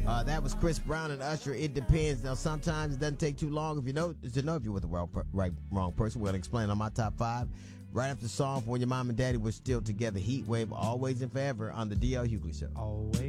That was Chris Brown and Usher. It depends. Now, sometimes it doesn't take too long if you know if you're with the wrong person. We're going to explain on my top 5 right after the song for When Your Mom and Daddy Were Still Together. Heat Wave, always and forever on the DL Hughley Show. Always.